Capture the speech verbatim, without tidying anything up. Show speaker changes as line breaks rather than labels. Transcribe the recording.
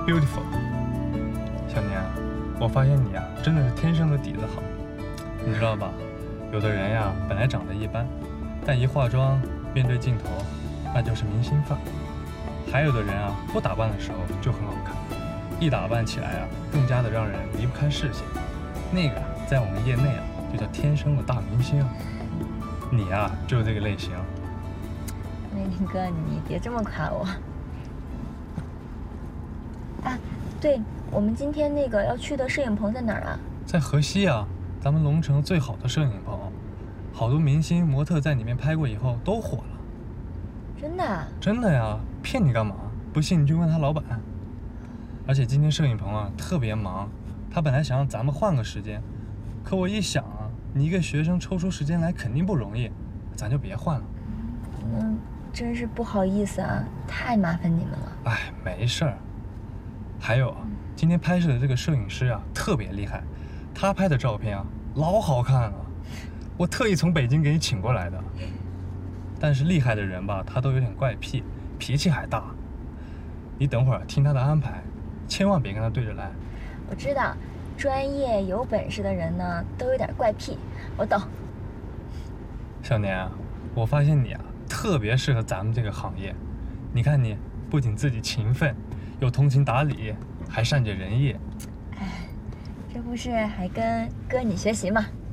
beautiful。小年，我发现你啊，真的是天生的底子好，你知道吧？有的人呀，本来长得一般，但一化妆，面对镜头，那就是明星范。还有的人啊，不打扮的时候就很好看，一打扮起来啊，更加的让人离不开视线。那个在我们业内啊，就叫天生的大明星。你啊，就是这个类型。
梅林哥，你别这么夸我。啊，对，我们今天那个要去的摄影棚在哪儿啊？
在河西啊，咱们龙城最好的摄影棚，好多明星模特在里面拍过以后都火了。
真的啊？
真的呀，骗你干嘛？不信你去问他老板。而且今天摄影棚啊特别忙，他本来想让咱们换个时间，可我一想啊，你一个学生抽出时间来肯定不容易，咱就别换了。
嗯，真是不好意思啊，太麻烦你们了。
哎，没事儿。还有啊，今天拍摄的这个摄影师啊特别厉害，他拍的照片啊老好看了，我特意从北京给你请过来的。但是厉害的人吧，他都有点怪癖，脾气还大。你等会儿听他的安排，千万别跟他对着来。
我知道，专业有本事的人呢，都有点怪癖，我懂。
小年啊，我发现你啊特别适合咱们这个行业。你看你不仅自己勤奋，又通情达理，还善解人意。
哎，这不是还跟哥你学习吗？